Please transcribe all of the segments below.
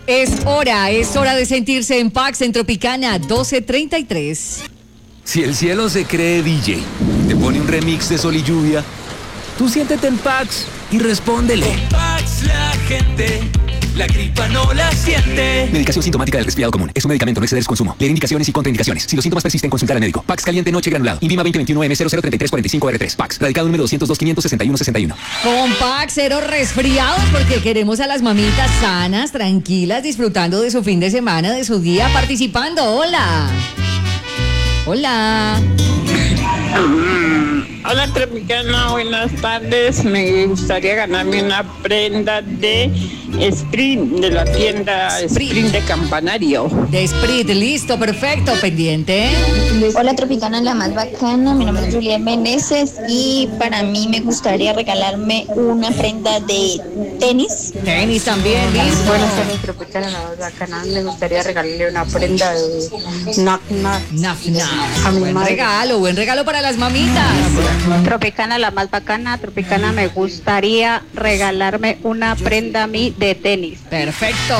Es hora de sentirse en Pax en Tropicana 12:33. Si el cielo se cree DJ, te pone un remix de Sol y Lluvia, tú siéntete en Pax y respóndele. Con Pax la gente, la gripa no la siente. Medicación sintomática del resfriado común. Es un medicamento, no exceder su consumo. Leer indicaciones y contraindicaciones. Si los síntomas persisten, consultar al médico. Pax caliente noche granulado. INVIMA 2021M003345R3. Pax. Radicado número 202-561-61. Con Pax, cero resfriados, porque queremos a las mamitas sanas, tranquilas, disfrutando de su fin de semana, de su día, participando. Hola. Hola. Hola Tropicana, buenas tardes. Me gustaría ganarme una prenda de Sprint, de la tienda Sprint de Campanario. De Sprint, listo, perfecto, pendiente. Hola Tropicana, la más bacana. Mi nombre es Julián Meneses y para mí me gustaría regalarme una prenda de tenis. Tenis también, listo. Buenas tardes Tropicana, la más bacana. Me gustaría regalarle una prenda de Knock Knock. A mi madre. Buen regalo para las mamitas. Tropicana, la más bacana. Tropicana, me gustaría regalarme una prenda a mí de tenis. Perfecto.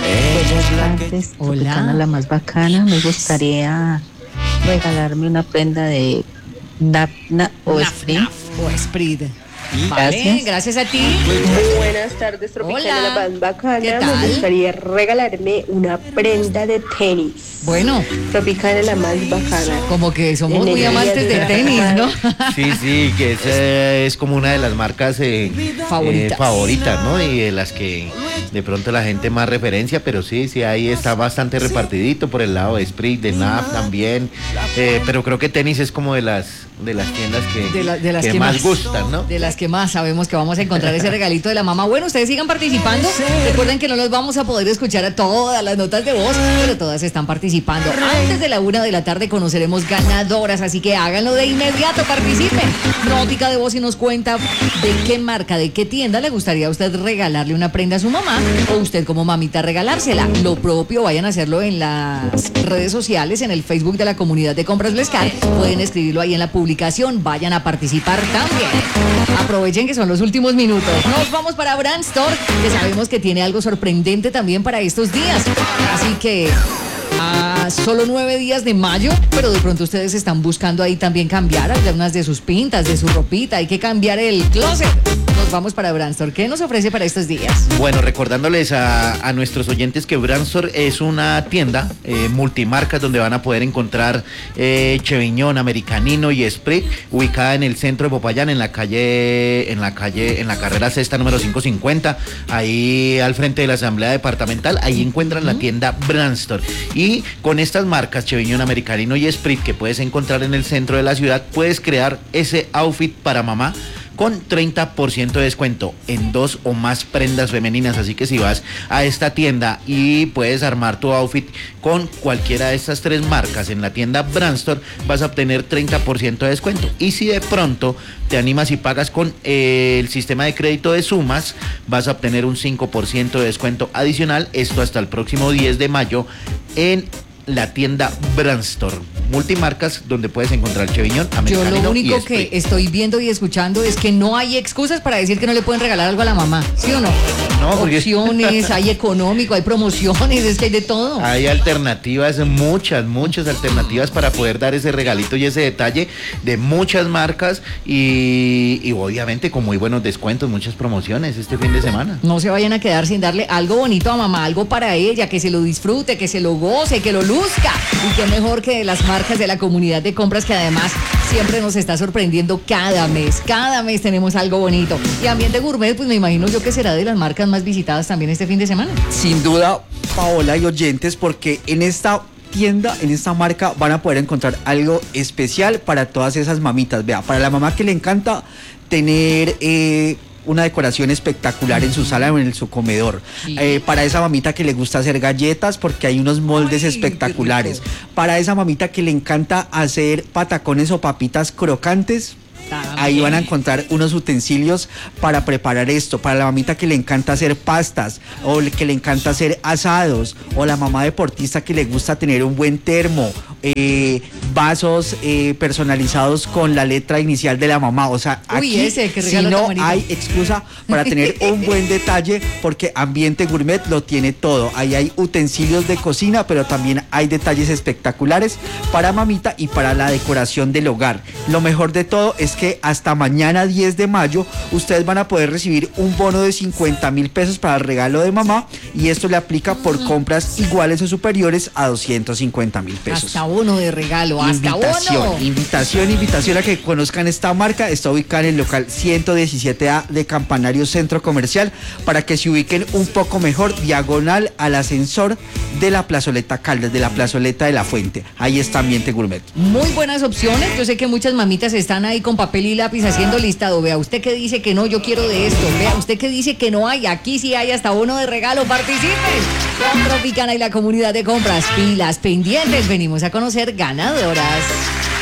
Buenas tardes, Tropicana, la más bacana. Me gustaría regalarme una prenda de Napna o Sprint. O Sprint. Gracias. Vale, gracias a ti. Buenas tardes, Tropicana, Hola. la más bacana. ¿Qué tal? Me gustaría regalarme una prenda de tenis. Bueno, Tropicana, la más bacana. como que somos muy Energía amantes de tenis, ¿no? Sí, que esa es como una de las marcas favoritas, ¿no? Y de las que de pronto la gente más referencia, pero sí, ahí está bastante repartidito por el lado de Sprint, de NAF también, pero creo que tenis es como de las tiendas De las que más gustan, ¿no? De las que más sabemos que vamos a encontrar ese regalito de la mamá. Bueno, ustedes sigan participando. Recuerden que no los vamos a poder escuchar a todas las notas de voz, pero todas están participando. Antes de la 1 de la tarde conoceremos ganadoras, así que háganlo de inmediato, participen. Nótica de voz y nos cuenta de qué marca, de qué tienda le gustaría a usted regalarle una prenda a su mamá o usted como mamita regalársela. Lo propio, vayan a hacerlo en las redes sociales, en el Facebook de la comunidad de Compras Lescar. Pueden escribirlo ahí en la publicación, vayan a participar también. Aprovechen que son los últimos minutos. Nos vamos para Brand Store, que sabemos que tiene algo sorprendente también para estos días. Así que solo 9 días de mayo, pero de pronto ustedes están buscando ahí también cambiar algunas de sus pintas, de su ropita. Hay que cambiar el closet. Nos vamos para Brand Store. ¿Qué nos ofrece para estos días? Bueno, recordándoles a nuestros oyentes que Brand Store es una tienda multimarcas donde van a poder encontrar Cheviñón, Americanino y Sprint, ubicada en el centro de Popayán, en la carrera sexta número 550, ahí al frente de la Asamblea Departamental. Ahí encuentran la tienda Brand Store. Y con estas marcas, Cheviñón, Americanino y Sprint, que puedes encontrar en el centro de la ciudad, puedes crear ese outfit para mamá con 30% de descuento en 2 o más prendas femeninas. Así que si vas a esta tienda y puedes armar tu outfit con cualquiera de estas 3 marcas en la tienda Brand Store, vas a obtener 30% de descuento. Y si de pronto te animas y pagas con el sistema de crédito de Sumas, vas a obtener un 5% de descuento adicional. Esto hasta el próximo 10 de mayo en la tienda Brand Store. Multimarcas donde puedes encontrar Cheviñón, Americanino. Yo lo único que Sprint. estoy viendo y escuchando es que no hay excusas para decir que no le pueden regalar algo a la mamá, ¿sí o no? No, porque Opciones, hay económico, hay promociones, es que hay de todo. hay alternativas, muchas alternativas para poder dar ese regalito y ese detalle de muchas marcas y obviamente con muy buenos descuentos, muchas promociones este fin de semana. No se vayan a quedar sin darle algo bonito a mamá, algo para ella, que se lo disfrute, que se lo goce, que lo luzca. Y qué mejor que las marcas de la comunidad de compras, que además siempre nos está sorprendiendo cada mes tenemos algo bonito. Y Ambiente Gourmet, pues me imagino yo que será de las marcas más visitadas también este fin de semana. Sin duda, Paola y oyentes, porque en esta tienda, en esta marca, van a poder encontrar algo especial para todas esas mamitas. Vea, para la mamá que le encanta tener una decoración espectacular en su sala o en su comedor. Sí. Para esa mamita que le gusta hacer galletas, porque hay unos moldes espectaculares. Para esa mamita que le encanta hacer patacones o papitas crocantes, ahí van a encontrar unos utensilios para preparar esto. Para la mamita que le encanta hacer pastas, o que le encanta hacer asados, o la mamá deportista que le gusta tener un buen termo, vasos personalizados con la letra inicial de la mamá. O sea, aquí ese, qué si regalo tan no bonito. hay excusa para tener un buen detalle, porque Ambiente Gourmet lo tiene todo. Ahí hay utensilios de cocina, pero también hay detalles espectaculares para mamita y para la decoración del hogar. Lo mejor de todo es que hasta mañana 10 de mayo ustedes van a poder recibir un bono de 50.000 pesos para el regalo de mamá, y esto le aplica por compras iguales o superiores a 250.000 pesos. Hasta bono de regalo, hasta bono. Invitación a que conozcan esta marca. Está ubicada en el local 117A de Campanario Centro Comercial, para que se ubiquen un poco mejor, diagonal al ascensor de la plazoleta Caldas, de la plazoleta de la Fuente. Ahí está Ambiente Gourmet. Muy buenas opciones. Yo sé que muchas mamitas están ahí con papel y lápiz haciendo listado. Vea, usted que dice que no, yo quiero de esto. Vea, usted que dice que no hay, aquí sí hay hasta bono de regalo. Participen con Tropicana y la comunidad de compras. Pilas pendientes, venimos a conocer ganadoras.